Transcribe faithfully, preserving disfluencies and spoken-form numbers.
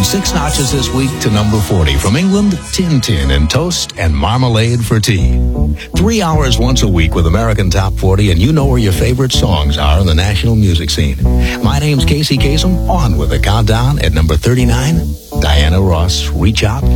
down six notches this week to number forty. From England, Tin Tin and Toast and Marmalade for Tea. Three hours once a week with American Top forty, and you know where your favorite songs are in the national music scene. My name's Casey Kasem. On with the countdown at number thirty-nine, Diana Ross, Reach Out.